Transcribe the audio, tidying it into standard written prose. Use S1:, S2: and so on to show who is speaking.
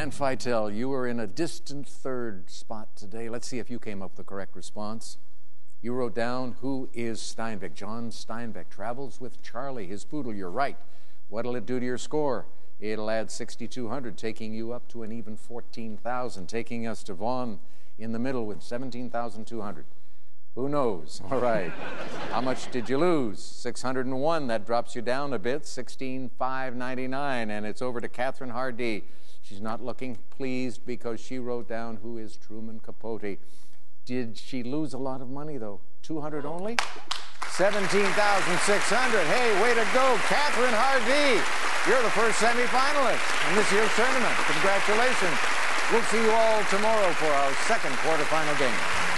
S1: Dan Feitel, you were in a distant third spot today. Let's see if you came up with the correct response. You wrote down, who is Steinbeck? John Steinbeck travels with Charlie, his poodle. You're right. What'll it do to your score? It'll add 6,200, taking you up to an even 14,000, taking us to Vaughn in the middle with 17,200. Who knows? All right. How much did you lose? 601. That drops you down a bit, 16,599. And it's over to Catherine Hardy. She's not looking pleased because she wrote down, who is Truman Capote. Did she lose a lot of money, though? 200 only? 17,600. Hey, way to go, Catherine Hardy. You're the first semifinalist in this year's tournament. Congratulations. We'll see you all tomorrow for our second quarterfinal game.